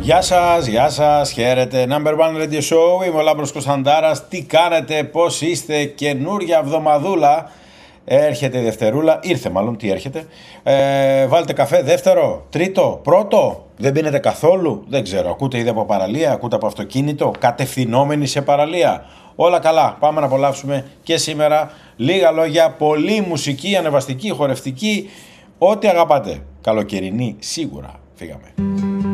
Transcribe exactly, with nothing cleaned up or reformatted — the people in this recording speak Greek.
Γεια σας, γεια σας, χαίρετε. Number One Radio Show, είμαι ο Λάμπρος Κωνσταντάρας. Τι κάνετε, πώς είστε, καινούρια εβδομαδούλα. Έρχεται η Δευτερούλα, ήρθε μάλλον, τι έρχεται. Ε, βάλτε καφέ δεύτερο, τρίτο, πρώτο. Δεν πίνετε καθόλου, δεν ξέρω. Ακούτε ήδη από παραλία, ακούτε από αυτοκίνητο, κατευθυνόμενοι σε παραλία. Όλα καλά, πάμε να απολαύσουμε και σήμερα λίγα λόγια, πολλή μουσική, ανεβαστική, χορευτική, ό,τι αγαπάτε. Καλοκαιρινή, σίγουρα. Φύγαμε.